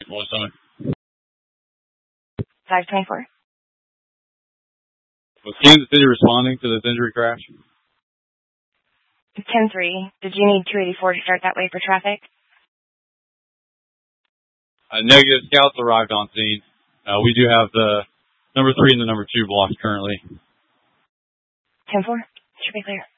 One Summit. 524. Was Kansas City responding to this injury crash? 10-3. Did you need 284 to start that way for traffic? Negative. Scouts arrived on scene. We do have the number 3 and the number 2 blocks currently. 10-4. Should be clear.